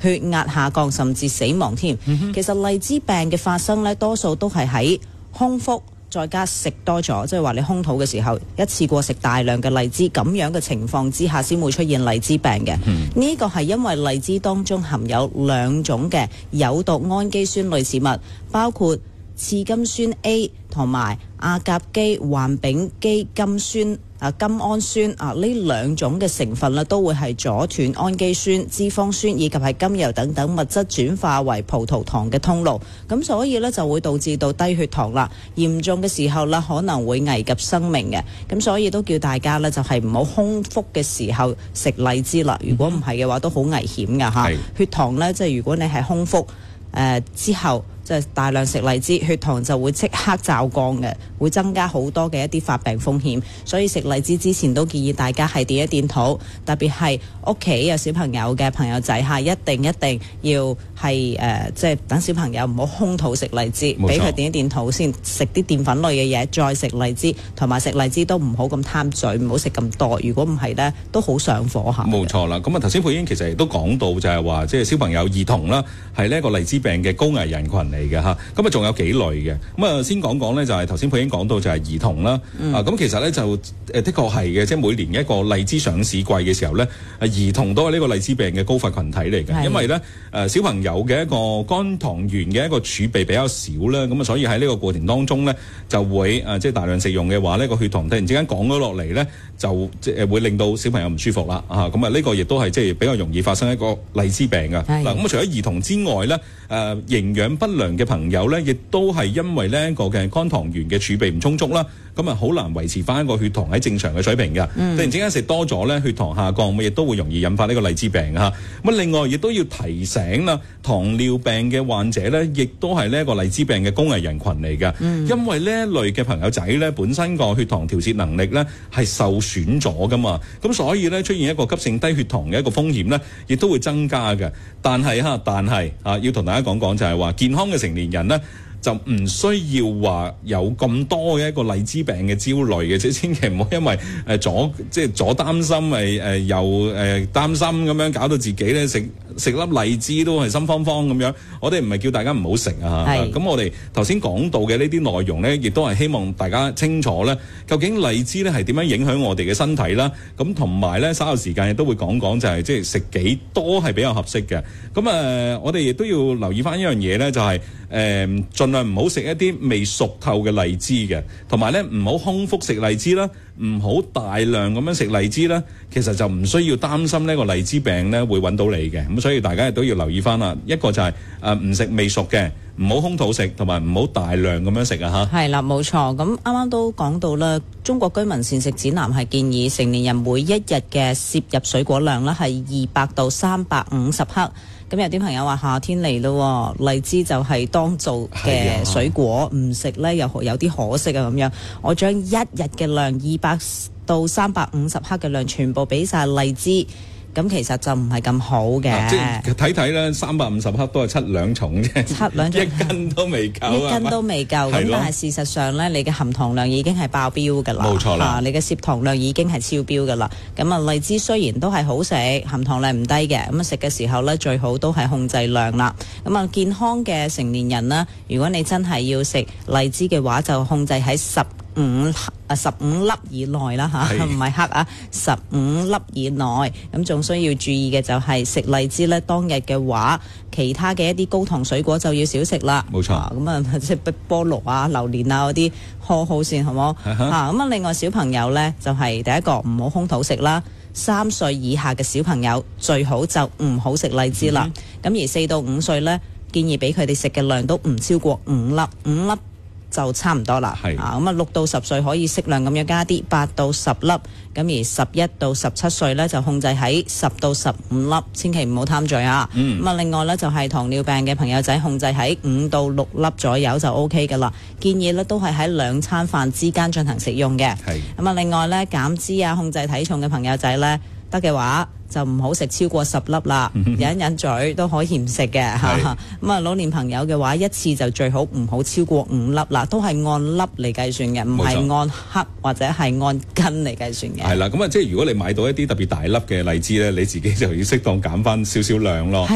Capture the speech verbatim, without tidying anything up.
血壓下降甚至死亡添。嗯、其實荔枝病嘅發生呢，多數都係喺空腹再加食多咗，即係話你空肚嘅時候一次過食大量嘅荔枝，咁樣嘅情況之下先會出現荔枝病嘅。呢、嗯、個係因為荔枝當中含有兩種嘅有毒氨基酸類似物，包括次金酸 A 同埋亞甲基環丙基金酸啊甘氨酸啊，呢兩種嘅成分咧都會係阻斷氨基酸、脂肪酸以及係甘油等等物質轉化為葡萄糖嘅通路，咁所以咧就會導致到低血糖啦，嚴重嘅時候咧可能會危及生命嘅，咁所以都叫大家咧就係唔好空腹嘅時候食荔枝啦，如果唔係嘅話都好危險噶吓，血糖咧即係如果你係空腹誒、呃、之後。即係大量食荔枝，血糖就會即刻驟降嘅，會增加好多嘅一啲發病風險。所以食荔枝之前都建議大家係墊一墊肚，特別係屋企有小朋友嘅朋友仔嚇，一定一定要係誒、呃，即係等小朋友唔好空肚食荔枝，俾佢墊一墊肚先，食啲澱粉類嘅嘢，再食荔枝，同埋食荔枝都唔好咁貪嘴，唔好食咁多。如果唔係呢，都好上火嚇。冇錯啦，咁啊頭先佩英其實亦都講到就係話，即係小朋友、兒童啦，係呢一個荔枝病嘅高危人群嚟嘅嚇，咁啊仲有幾類嘅，咁啊先講講咧，就係頭先佩英講到就係兒童啦，嗯、啊咁其實咧就誒的確係嘅，即係每年一個荔枝上市季嘅時候咧，啊兒童都係呢個荔枝病嘅高發群體嚟嘅，因為咧誒、呃、小朋友嘅一個肝糖原嘅一個儲備比較少啦，咁啊所以喺呢個過程當中咧就會誒、呃、即係大量食用嘅話呢個血糖突然之間降咗落嚟咧，就即係會令到小朋友唔舒服啦，啊咁啊呢個亦都係即係比較容易發生一個荔枝病嘅。嗱咁啊除咗兒童之外咧，誒、呃、營養不良嘅朋友咧，亦都係因為呢個嘅肝糖原嘅儲備唔充足啦，咁啊好難維持翻一個血糖喺正常嘅水平嘅。嗯、突然之間食多咗咧，血糖下降，咁亦都會容易引發呢個荔枝病嚇。咁另外亦都要提醒啦，糖尿病嘅患者咧，亦都係呢一個荔枝病嘅高危人群嚟嘅。嗯、因為呢一類嘅朋友仔咧，本身個血糖調節能力咧係受損咗噶嘛，咁所以咧出現一個急性低血糖嘅一個風險咧，亦都會增加嘅。但係嚇，但係啊，要同大家講講就係話，健康嘅成年人咧，就唔需要話有咁多嘅一個荔枝病嘅焦慮嘅，即係千祈唔好因為誒左即係左擔心誒誒又誒擔心咁樣搞到自己咧食食粒荔枝都係心慌慌咁樣。我哋唔係叫大家唔好食啊，咁我哋頭先講到嘅呢啲內容咧，亦都係希望大家清楚咧，究竟荔枝咧係點樣影響我哋嘅身體啦。咁同埋咧稍後時間亦都會講講就係即係食幾多係比較合適嘅。咁誒、呃、我哋亦都要留意翻一樣嘢咧，就係、是、誒、呃、盡量唔好食一啲未熟透嘅荔枝嘅，同埋咧唔好空腹食荔枝啦，唔好大量咁樣食荔枝啦。其實就唔需要擔心呢個荔枝病咧會揾到你嘅。咁所以大家亦都要留意翻啦。一個就係誒唔食未熟嘅，唔好空肚食，同埋唔好大量咁樣食啊嚇。係啦，冇錯。咁啱啱都講到啦，中國居民膳食指南係建議成年人每一日嘅攝入水果量啦係二百到三百五十克。咁有啲朋友話夏天嚟咯，荔枝就係當造嘅水果，唔食咧又有啲可惜啊咁樣。我將一日嘅量二百到三百五十克嘅量全部俾晒荔枝。咁其實就唔係咁好嘅、啊，即係睇睇咧，三百五十克都係七兩重啫，七兩重一斤都未夠，一斤都未夠。咁但係事實上咧，你嘅含糖量已經係爆標㗎啦，冇錯啦、啊，你嘅攝糖量已經係超標㗎啦。咁啊，荔枝雖然都係好食，含糖量唔低嘅，咁啊食嘅時候咧，最好都係控制量啦。咁啊，健康嘅成年人啦，如果你真係要食荔枝嘅話，就控制喺十五啊十五粒以內啦嚇，唔係克啊，十五粒以內。咁仲需要注意嘅就係食荔枝咧，當日嘅話，其他嘅一啲高糖水果就要少食啦。冇錯。咁啊，即係菠蘿啊、榴蓮啊嗰啲，呵好先好冇嚇。咁啊，另外小朋友咧就係、是、第一個唔好空肚食啦。三歲以下嘅小朋友最好就唔好食荔枝啦。咁、嗯、而四到五歲咧，建議俾佢哋食嘅量都唔超過五粒，五粒。就差唔多啦，啊咁啊六到十歲可以適量咁樣加啲，八到十粒，咁而十一到十七歲咧就控制喺十到十五粒，千祈唔好貪嘴啊。咁啊、嗯、另外咧就係、是、糖尿病嘅朋友仔控制喺五到六粒左右就 O K 噶啦，建議咧都係喺兩餐飯之間進行食用嘅。咁啊另外咧減脂啊控制體重嘅朋友仔咧得嘅話，就唔好食超過十粒啦，忍忍嘴都可以唔食嘅嚇。咁啊，老年朋友嘅話，一次就最好唔好超過五粒啦，都係按粒嚟計算嘅，唔係按克或者係按斤嚟計算嘅。係啦，咁啊，即係如果你買到一啲特別大粒嘅荔枝咧，你自己就要適當減翻少少量咯。